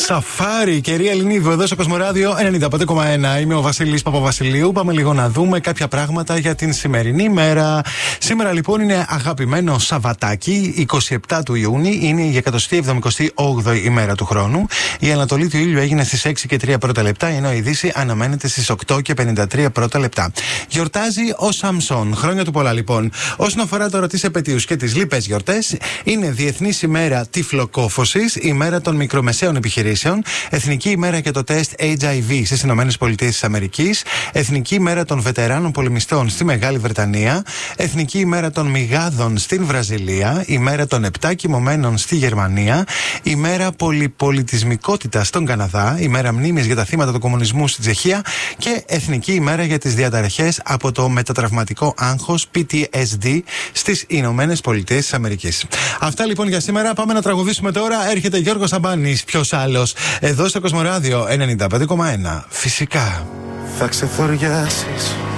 Σαφάρι και Ρία Ελληνίδου εδώ στο Κοσμοράδιο 95,1. Είμαι ο Βασίλης Παπαβασιλείου. Πάμε λίγο να δούμε κάποια πράγματα για την σημερινή μέρα. Σήμερα λοιπόν είναι αγαπημένο Σαββατάκι, 27 του Ιούνιου. Είναι η 178η ημέρα του χρόνου. Η ανατολή του ήλιου έγινε στις 6 και 3 πρώτα λεπτά, ενώ η δύση αναμένεται στις 8 και 53 πρώτα λεπτά. Γιορτάζει ο Σαμσόν. Χρόνια του πολλά λοιπόν. Όσον αφορά τώρα τις επετείους και τις λοιπές γιορτές, είναι Διεθνής ημέρα τυφλοκόφωσης, ημέρα των μικρομεσαίων επιχειρήσεων, Εθνική ημέρα για το τεστ HIV στις ΗΠΑ, Εθνική ημέρα των βετεράνων πολεμιστών στη Μεγάλη Βρετανία, Εθνική ημέρα των μυγάδων στην Βραζιλία, ημέρα των 7 κοιμωμένων στη Γερμανία, ημέρα πολυπολιτισμικότητας στον Καναδά, ημέρα μνήμης για τα θύματα του κομμουνισμού στην Τσεχία και Εθνική ημέρα για τις διαταραχές από το μετατραυματικό άγχος PTSD στις ΗΠΑ. Αυτά λοιπόν για σήμερα. Πάμε να τραγουδήσουμε τώρα. Έρχεται Γιώργος Σαμπάνης, ποιος άλλος, εδώ στο Κοσμοράδιο 95,1. Φυσικά. Θα ξεθοριάσεις